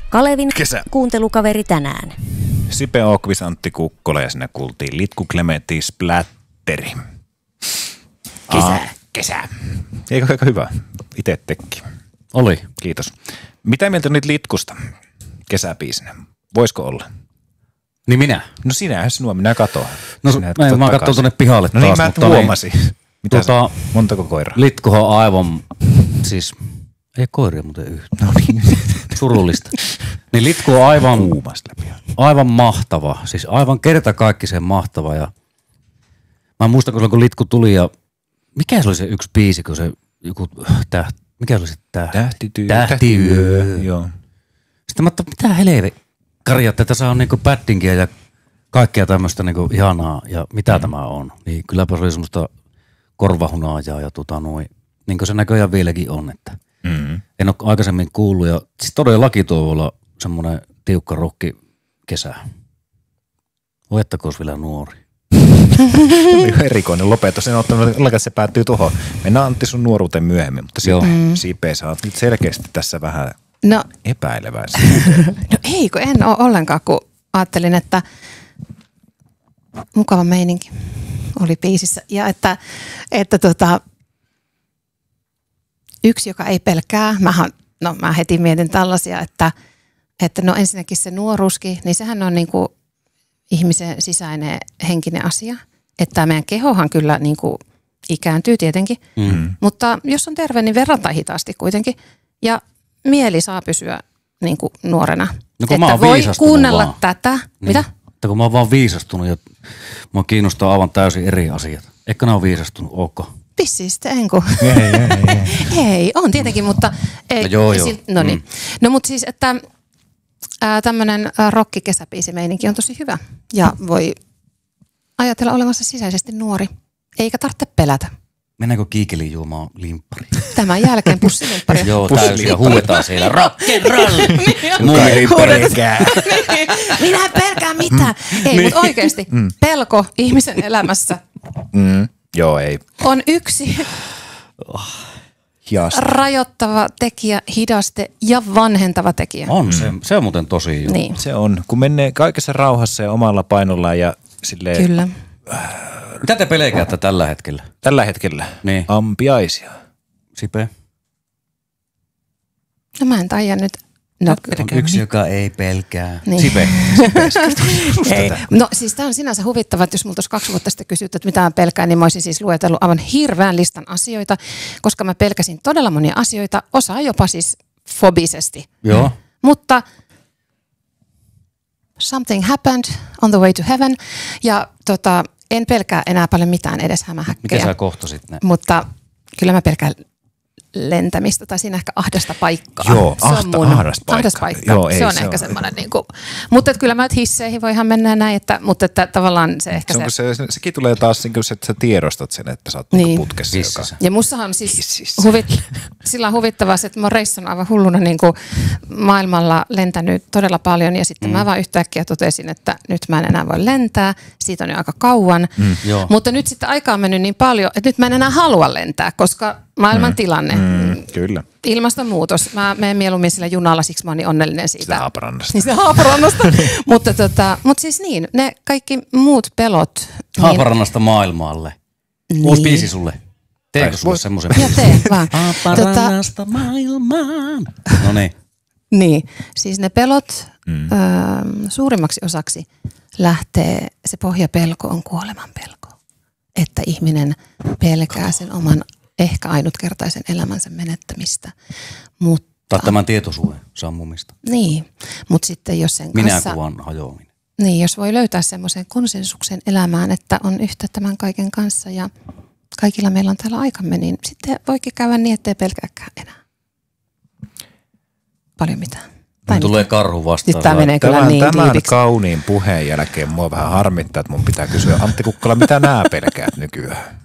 Kalevin kuuntelukaveri tänään. Sipe Okvis, Antti Kukkola ja sinne kuultiin Litku Clementi Splatteri. Kesä. Eikö aika hyvä? Itse teki. Oli. Kiitos. Mitä mieltä nyt Litkusta kesäbiisinä? Voisiko olla? Niin minä? No minä katoan. No mä katson tuonne pihalle taas. No niin, mä huomasin. Mitä montako koiraa? Litkuhan on aivan, siis ei koiria muuten yhtään. No niin. Surullista. Niin Litku on aivan mahtava, siis aivan kertakaikkisen mahtava. Ja mä muistan, kun Litku tuli ja mikä se oli se yksi biisi, kun se joku mikä oli se Tähtiyö. Joo. Sitten mä ajattelin, mitä helve karjat, että tässä on niinku paddingia ja kaikkea tämmöistä niinku ihanaa ja mitä tämä on. Niin kylläpä se oli semmoista korvahunaajaa ja niin kuin se näköjään vieläkin on, että en ole aikaisemmin kuullut. Ja siis todellakin tuo voi olla semmoinen tiukka rokki kesä. Voittakoon vielä nuori. Erikoinen lopetus. En ottanut, että se päättyy tuohon. Mennään Antti sun nuoruuteen myöhemmin, mutta Sipe, sä oot nyt selkeästi tässä vähän epäileväisiä. No eikö, en ole ollenkaan, kun ajattelin, että mukava meininki oli biisissä. Ja että yksi, joka ei pelkää, mä heti mietin tällaisia, että ensinnäkin se nuoruuskin, niin sehän on niinku ihmisen sisäinen henkinen asia. Että meidän kehohan kyllä niinku ikääntyy tietenkin, mutta jos on terve, niin verrataan hitaasti kuitenkin. Ja mieli saa pysyä niinku nuorena. No, että voi kuunnella tätä. Niin. Mitä? Että kun mä oon vaan viisastunut ja mua kiinnostaa aivan täysin eri asiat. Eikö nää ole viisastunut, ok? Vissiin sitten, enku. Ei, on tietenkin, mutta ei. Joo. No niin. No mutta siis, että tämmönen rokki-kesäbiisimeininki on tosi hyvä. Ja voi ajatella olevansa sisäisesti nuori. Eikä tarvitse pelätä. Mennäänkö kiikeliin juomaan limppari? Tämän jälkeen pussilimpparia. Joo, täysin ja huuetaan siellä rock'n'roll. Minä en pelkää mitään. Ei, mutta oikeasti pelko ihmisen elämässä joo, ei. on yksi rajoittava tekijä, hidaste ja vanhentava tekijä. On, se on muuten tosi joo. Niin. Se on, kun menee kaikessa rauhassa ja omalla painollaan ja silleen. Kyllä. Mitä te pelkäätte tällä hetkellä? Tällä hetkellä? Niin. Ampiaisia. Sipe? No mä en taida nyt. On yksi, joka ei pelkää. Niin. Sipe. Ei. No siis tää on sinänsä huvittava, että jos multa olisi 2 vuotta sitten kysytty, että mitä mä pelkään, niin mä olisin siis luetellut aivan hirveän listan asioita, koska mä pelkäsin todella monia asioita, osa jopa siis fobisesti. Joo. Mutta something happened on the way to heaven ja en pelkää enää paljon mitään edes hämähäkkejä. Mikä sä kohtasit ne? Mutta kyllä mä pelkään lentämistä tai siinä ehkä ahdasta paikkaa. Joo, ahdas paikka. Joo, se on ehkä semmoinen niinku, mutta kyllä mä hisseihin voi ihan mennä näin, mutta että tavallaan se ehkä sekin tulee taas niin kuin, että sä tiedostat sen, että sä oot niin putkessa. Ja mussahan on siis sillä on huvittavaa se, että mä oon reissannut aivan hulluna niin kuin maailmalla lentänyt todella paljon ja sitten mä vaan yhtäkkiä totesin, että nyt mä en enää voi lentää. Siitä on jo aika kauan. Mutta nyt sitten aikaa on mennyt niin paljon, että nyt mä en enää halua lentää, koska maailman tilanne. Kyllä. Ilmastonmuutos. Mä menen mieluummin sillä junalla, siksi mä oon niin onnellinen siitä. Sitä Haaparannasta. mutta siis niin, ne kaikki muut pelot. Haaparannasta maailmalle. Niin. Ois biisi sulle? Teekö sulle semmoisen? Ja tee vaan. Haaparannasta maailmaan. No niin. Niin, siis ne pelot suurimmaksi osaksi lähtee, se pohjapelko on kuoleman pelko. Että ihminen pelkää sen oman ehkä ainutkertaisen elämänsä menettämistä. Tai tämän tietoisuuden sammumista. Niin, mutta sitten jos sen kanssa... Minäkuvan hajoaminen. Niin, jos voi löytää semmoisen konsensuksen elämään, että on yhtä tämän kaiken kanssa ja kaikilla meillä on täällä aikamme, niin sitten voikin käydä niin, ettei pelkääkään enää. Paljon mitään. Tulee karhu vastaan. Tämä menee kyllä niin Tämän tiiviksi. kauniin puheen jälkeen mua vähän harmittaa, että mun pitää kysyä Antti Kukkala, mitä nää pelkäät nykyään?